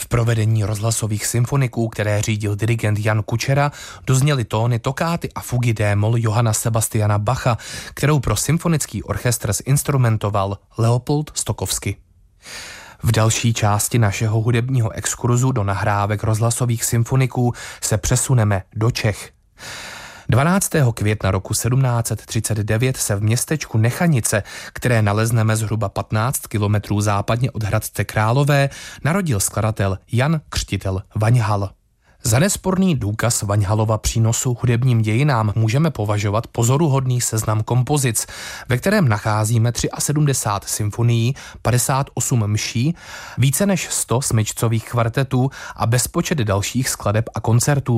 provedení rozhlasových symfoniků, které řídil dirigent Jan Kučera, dozněly tóny tokáty a fugy D-moll Johanna Sebastiana Bacha, kterou pro symfonický orchestr zinstrumentoval Leopold Stokowski. V další části našeho hudebního exkurzu do nahrávek rozhlasových symfoniků se přesuneme do Čech. 12. května roku 1739 se v městečku Nechanice, které nalezneme zhruba 15 kilometrů západně od Hradce Králové, narodil skladatel Jan Křtitel Vaňhal. Za nesporný důkaz Vaňhalova přínosu hudebním dějinám můžeme považovat pozoruhodný seznam kompozic, ve kterém nacházíme 73 symfonií, 58 mší, více než 100 smyčcových kvartetů a bezpočet dalších skladeb a koncertů.